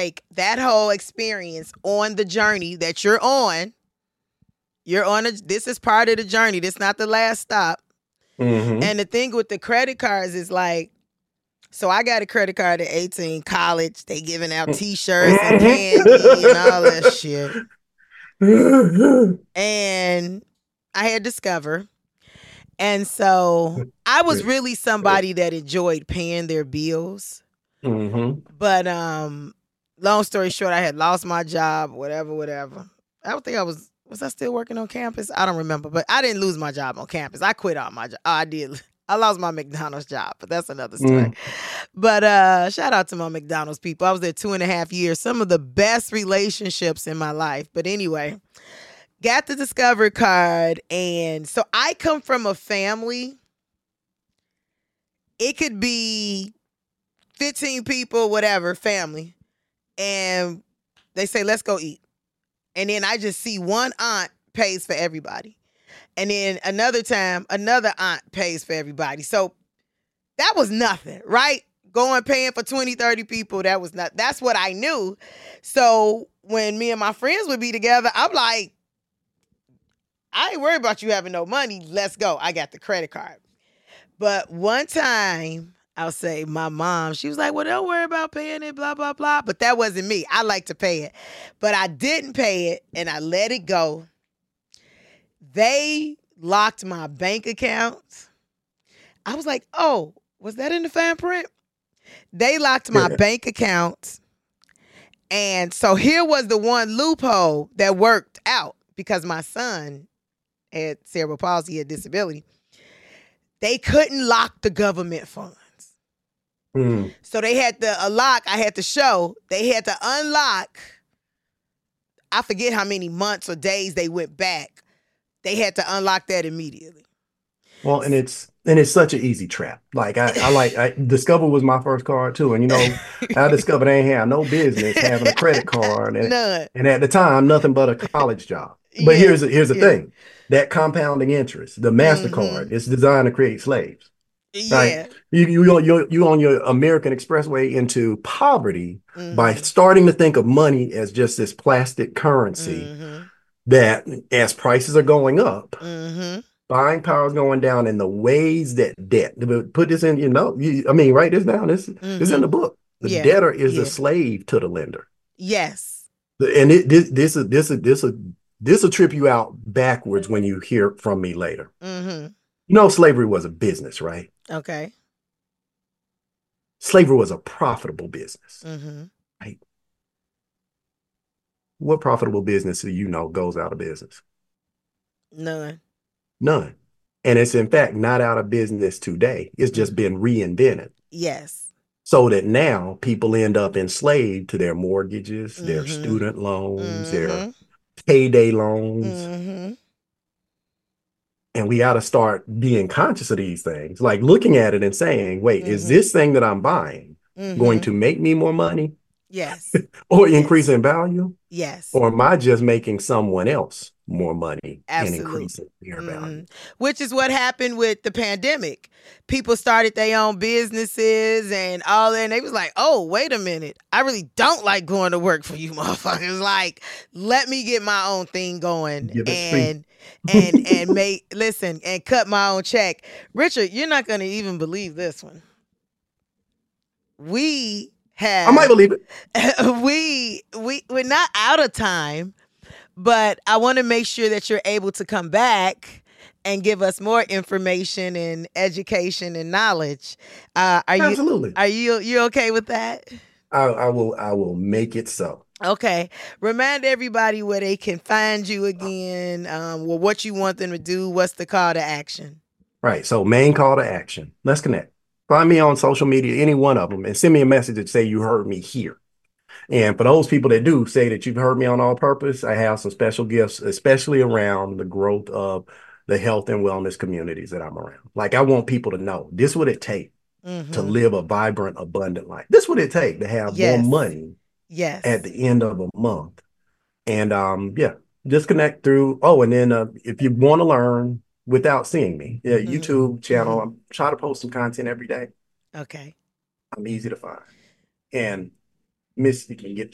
take that whole experience on the journey that you're on. This is part of the journey. This is not the last stop. Mm-hmm. And the thing with the credit cards is like, so I got a credit card at 18, college. They giving out T-shirts and candy and all that shit. And I had Discover. And so I was really somebody that enjoyed paying their bills. Mm-hmm. But long story short, I had lost my job, whatever. I don't think was I still working on campus? I don't remember, but I didn't lose my job on campus. I quit all my job. Oh, I did. I lost my McDonald's job, but that's another story. But shout out to my McDonald's people. I was there 2.5 years. Some of the best relationships in my life. But anyway, got the Discover card. And so I come from a family. It could be 15 people, whatever, family. And they say, let's go eat. And then I just see one aunt pays for everybody. And then another time, another aunt pays for everybody. So that was nothing, right? Going paying for 20, 30 people, that's what I knew. So when me and my friends would be together, I'm like, I ain't worried about you having no money. Let's go. I got the credit card. But one time, I'll say my mom, she was like, well, don't worry about paying it, blah, blah, blah. But that wasn't me. I like to pay it. But I didn't pay it, and I let it go. They locked my bank account. I was like, oh, was that in the fine print? They locked my bank account. And so here was the one loophole that worked out because my son had cerebral palsy, had disability. They couldn't lock the government funds. So they had to unlock. I had to show. They had to unlock. I forget how many months or days they went back. They had to unlock that immediately. Well, and it's such an easy trap. Like I Discover was my first card too, and I discovered I ain't have no business having a credit card, and None. And at the time, nothing but a college job. But here's the thing: that compounding interest, the MasterCard, it's designed to create slaves. Yeah. Right? You on your American Expressway into poverty by starting to think of money as just this plastic currency that, as prices are going up, buying power is going down in the ways that debt. Put this in, write this down. This is in the book. The debtor is the slave to the lender. Yes. And this will trip you out backwards when you hear from me later. Slavery was a business, right? Okay. Slavery was a profitable business, right? What profitable business goes out of business? None. And it's in fact not out of business today. It's just been reinvented. Yes. So that now people end up enslaved to their mortgages, their student loans, their payday loans. And we got to start being conscious of these things, like looking at it and saying, wait, is this thing that I'm buying going to make me more money? Yes. Or increase in value? Yes. Or am I just making someone else more money and increasing their value? Which is what happened with the pandemic. People started their own businesses and all that. And they was like, oh, wait a minute. I really don't like going to work for you motherfuckers. Like, let me get my own thing going and cut my own check. Richard, you're not going to even believe this one. I might believe it. We're not out of time, but I want to make sure that you're able to come back and give us more information and education and knowledge. Absolutely. Are you okay with that? I will make it so. Okay. Remind everybody where they can find you again. What you want them to do. What's the call to action? Right. So main call to action. Let's connect. Find me on social media, any one of them, and send me a message that say you heard me here. And for those people that do say that you've heard me on All Purpose, I have some special gifts, especially around the growth of the health and wellness communities that I'm around. Like, I want people to know this is what it takes to live a vibrant, abundant life. This is what it takes to have more money at the end of a month. And just connect through. Oh, and then if you want to learn without seeing me, YouTube channel, I'm trying to post some content every day. Okay. I'm easy to find. And Miss, you can get